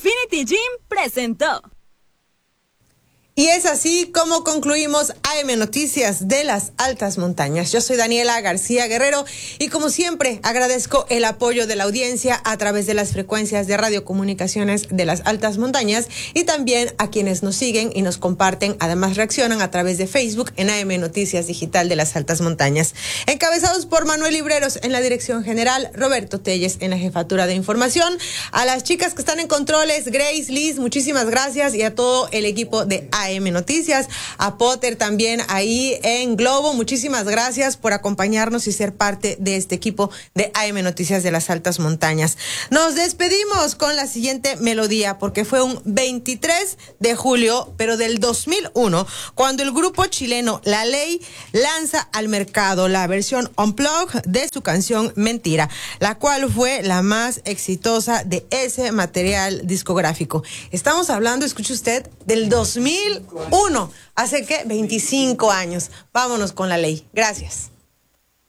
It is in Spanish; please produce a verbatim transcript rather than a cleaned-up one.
Infinity Gym presentó. Y es así como concluimos A M Noticias de las Altas Montañas. Yo soy Daniela García Guerrero y como siempre agradezco el apoyo de la audiencia a través de las frecuencias de radiocomunicaciones de las Altas Montañas y también a quienes nos siguen y nos comparten, además reaccionan a través de Facebook en A M Noticias Digital de las Altas Montañas. Encabezados por Manuel Libreros en la dirección general, Roberto Telles en la jefatura de información, a las chicas que están en controles, Grace, Liz, muchísimas gracias y a todo el equipo de A M Noticias, a Potter también ahí en Globo, muchísimas gracias por acompañarnos y ser parte de este equipo de A M Noticias de las Altas Montañas. Nos despedimos con la siguiente melodía porque fue un veintitrés de julio, pero del dos mil uno, cuando el grupo chileno La Ley lanza al mercado la versión unplugged de su canción Mentira, la cual fue la más exitosa de ese material discográfico. Estamos hablando, escuche usted, del dos mil uno, hace que veinticinco años. Vámonos con La Ley. Gracias.